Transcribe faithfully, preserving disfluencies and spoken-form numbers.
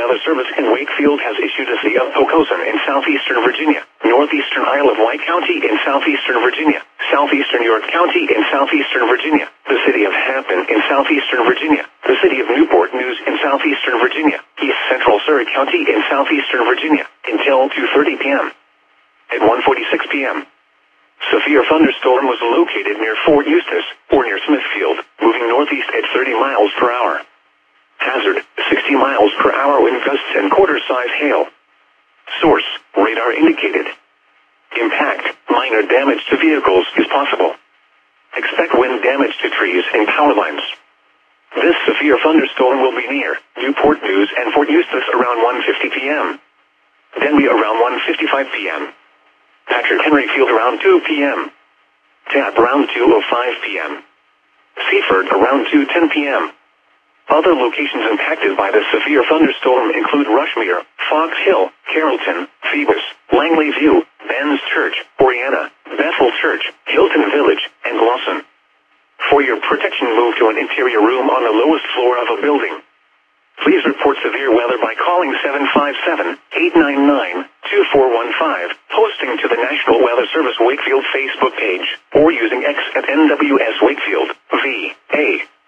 Weather Service in Wakefield has issued a city of Poquoson in southeastern Virginia, northeastern Isle of Wight County in southeastern Virginia, southeastern York County in southeastern Virginia, the city of Hampton in southeastern Virginia, the city of Newport News in southeastern Virginia, East Central Surrey County in southeastern Virginia, until two thirty p.m. At one forty-six p.m., severe thunderstorm was located near Fort Eustis, or near Smithfield, moving northeast at thirty miles per hour. Hazard, sixty miles per hour wind gusts and quarter-size hail. Source, radar indicated. Impact, minor damage to vehicles is possible. Expect wind damage to trees and power lines. This severe thunderstorm will be near Newport News and Fort Eustis around one fifty p.m. Denby around one fifty-five p.m. Patrick Henry Field around two p.m. Tap around two oh five p.m. Seaford around two ten p.m. Other locations impacted by the severe thunderstorm include Rushmere, Fox Hill, Carrollton, Phoebus, Langley View, Ben's Church, Oriana, Bethel Church, Hilton Village, and Lawson. For your protection, move to an interior room on the lowest floor of a building. Please report severe weather by calling seven five seven, eight nine nine, two four one five, posting to the National Weather Service Wakefield Facebook page, or using X at N W S Wakefield, V A